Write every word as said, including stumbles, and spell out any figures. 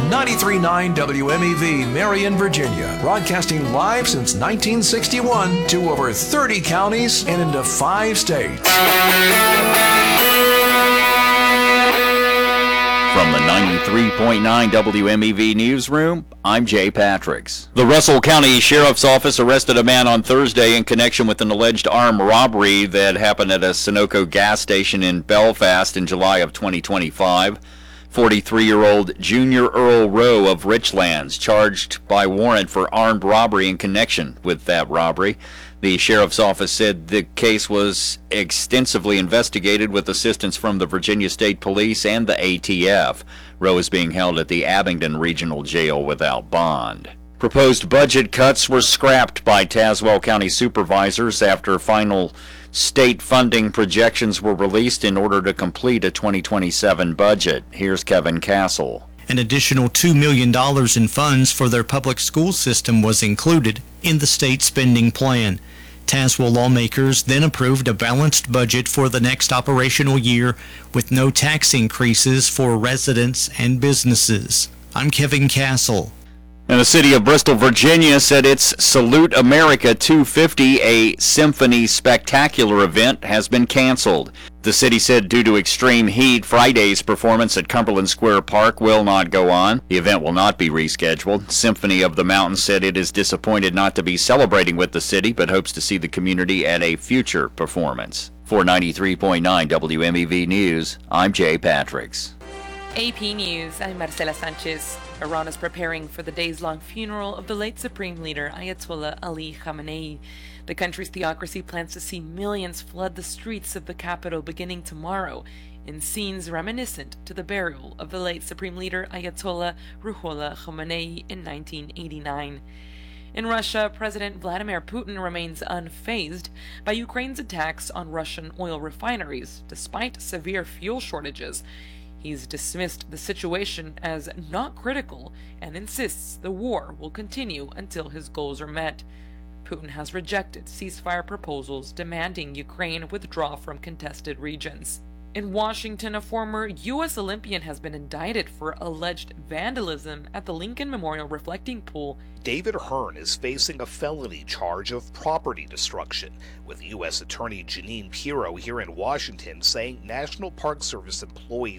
ninety-three point nine W M E V, Marion, Virginia, broadcasting live since nineteen sixty-one to over thirty counties and into five states. From the ninety-three point nine W M E V newsroom, I'm Jay Patricks. The Russell County Sheriff's Office arrested a man on Thursday in connection with an alleged armed robbery that happened at a Sunoco gas station in Belfast in July of twenty twenty-five. forty-three-year-old Junior Earl Rowe of Richlands charged by warrant for armed robbery in connection with that robbery. The sheriff's office said the case was extensively investigated with assistance from the Virginia State Police and the A T F. Rowe is being held at the Abingdon Regional Jail without bond. Proposed budget cuts were scrapped by Tazewell County supervisors after final state funding projections were released in order to complete a twenty twenty-seven budget. Here's Kevin Castle. An additional two million dollars in funds for their public school system was included in the state spending plan. Tazewell lawmakers then approved a balanced budget for the next operational year with no tax increases for residents and businesses. I'm Kevin Castle. And the city of Bristol, Virginia said its Salute America two fifty, a symphony spectacular event, has been canceled. The city said due to extreme heat, Friday's performance at Cumberland Square Park will not go on. The event will not be rescheduled. Symphony of the Mountains said it is disappointed not to be celebrating with the city, but hopes to see the community at a future performance. For ninety-three point nine W M E V News, I'm Jay Patricks. A P News, I'm Marcela Sanchez. Iran is preparing for the days-long funeral of the late Supreme Leader Ayatollah Ali Khamenei. The country's theocracy plans to see millions flood the streets of the capital beginning tomorrow, in scenes reminiscent to the burial of the late Supreme Leader Ayatollah Ruhollah Khomeini in nineteen eighty-nine. In Russia, President Vladimir Putin remains unfazed by Ukraine's attacks on Russian oil refineries, despite severe fuel shortages. He's dismissed the situation as not critical and insists the war will continue until his goals are met. Putin has rejected ceasefire proposals demanding Ukraine withdraw from contested regions. In Washington, a former U S Olympian has been indicted for alleged vandalism at the Lincoln Memorial Reflecting Pool. David Hearn is facing a felony charge of property destruction, with U S Attorney Janine Pirro here in Washington saying National Park Service employees